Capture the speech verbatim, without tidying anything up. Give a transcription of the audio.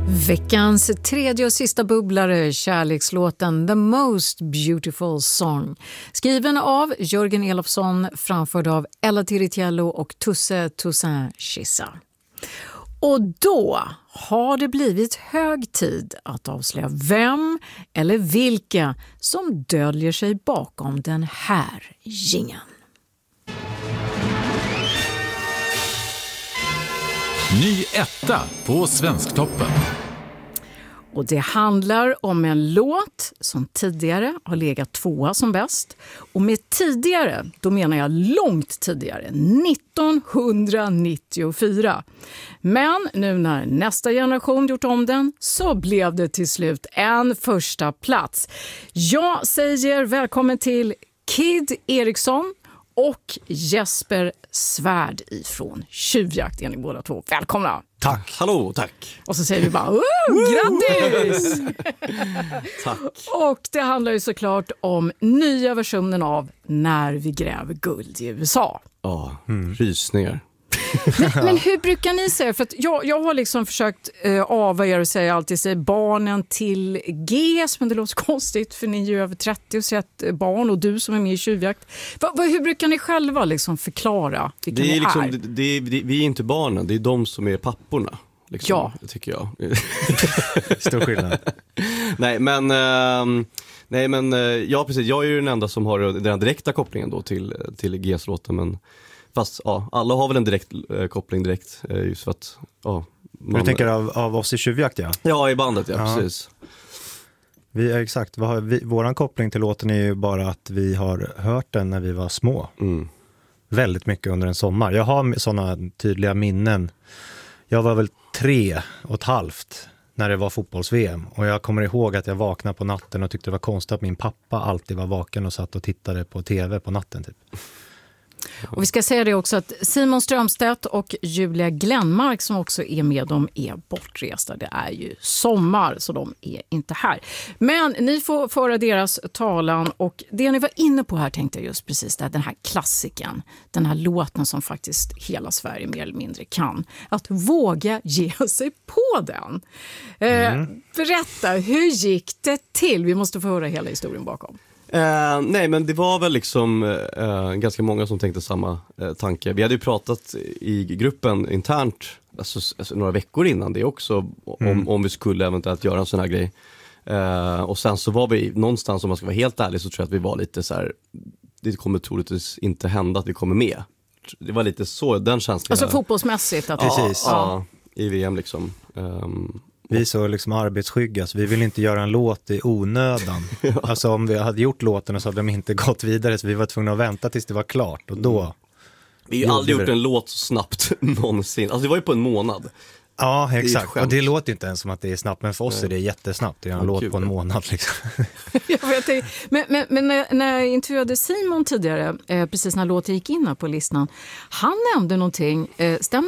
Veckans tredje och sista bubblare, kärlekslåten The Most Beautiful Song. Skriven av Jörgen Elofsson, framförd av Ella Tiritiello och Tusse Toussaint Chissa. Och då har det blivit hög tid att avslöja vem eller vilka som döljer sig bakom den här jingeln. Ny etta på Svensktoppen. Och det handlar om en låt som tidigare har legat tvåa som bäst. Och med tidigare, då menar jag långt tidigare, nittonhundranittiofyra. Men nu när nästa generation gjort om den så blev det till slut en första plats. Jag säger välkommen till Kid Eriksson och Jesper Svärd ifrån Tjuvjakt, är ni båda två. Välkomna! Tack. Hallå, tack. Och så säger vi bara, grattis! Tack. Och det handlar ju såklart om nya versionen av När vi gräver guld i U S A. Ja, mm. rysningar. Men, men hur brukar ni säga? För att jag, jag har liksom försökt uh, avvärja och säga alltid säga barnen till G, men det låter konstigt för ni är ju över trettio och sett barn och du som är med i Tjuvjakt. Va, va, hur brukar ni själva liksom förklara vilka det är ni liksom, är? Det, det, det, vi är inte barnen, det är de som är papporna. Liksom, ja. Tycker jag. Stor skillnad. Nej, men... Uh, nej, men uh, ja, precis. Jag är ju den enda som har den direkta kopplingen då till, till G-låten, men... Fast ja, alla har väl en direkt eh, koppling direkt eh, just för att ja, man... Du tänker av, av oss i Tjuvjakt, ja? Ja, i bandet, ja, ja. Precis. Vi är exakt, vad har vi, våran koppling till låten är ju bara att vi har hört den när vi var små. Mm. Väldigt mycket under en sommar. Jag har sådana tydliga minnen. Jag var väl tre och ett halvt när det var fotbolls-V M. Och jag kommer ihåg att jag vaknade på natten och tyckte det var konstigt att min pappa alltid var vaken och satt och tittade på tv på natten typ. Och vi ska säga det också att Simon Strömstedt och Julia Glenmark som också är med, de är bortresta. Det är ju sommar så de är inte här. Men ni får föra deras talan och det ni var inne på här tänkte jag just precis där, den här klassiken, den här låten som faktiskt hela Sverige mer eller mindre kan. Att våga ge sig på den. Mm. Eh, berätta, hur gick det till? Vi måste få höra hela historien bakom. Uh, nej, men det var väl liksom uh, ganska många som tänkte samma uh, tanke. Vi hade ju pratat i gruppen internt alltså, alltså, några veckor innan det också om, mm. om vi skulle eventuellt göra en sån här grej. Uh, och sen så var vi någonstans, om man ska vara helt ärlig, så tror jag att vi var lite så här, det kommer troligtvis inte hända att vi kommer med. Det var lite så, den känslan. Alltså fotbollsmässigt? Att precis. Ja, ja, i V M liksom. Um, Vi är så liksom arbetsskygga, så vi vill inte göra en låt i onödan. Ja. Alltså om vi hade gjort låten och så hade de inte gått vidare, så vi var tvungna att vänta tills det var klart. Och då... Vi har ju aldrig gjort en låt så snabbt någonsin. Alltså det var ju på en månad. Ja, exakt. Det och det låter inte ens som att det är snabbt, men för oss Nej. är det jättesnabbt. Det är en ja, låt kul. På en månad liksom. Jag vet inte. Men, men, men när, när jag intervjuade Simon tidigare, eh, precis när låten gick in här på listan, han nämnde någonting, eh, stämmer